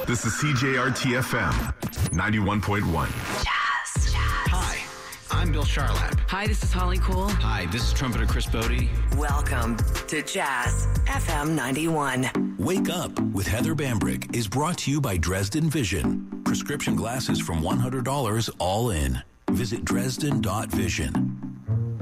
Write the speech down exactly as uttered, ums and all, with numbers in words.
This is C J R T F M ninety-one point one. Jazz. Jazz. Hi, I'm Bill Charlap. Hi, this is Holly Cool. Hi, this is trumpeter Chris Bodie. Welcome to Jazz F M ninety-one. Wake Up with Heather Bambrick is brought to you by Dresden Vision. Prescription glasses from one hundred dollars all in. Visit Dresden dot vision.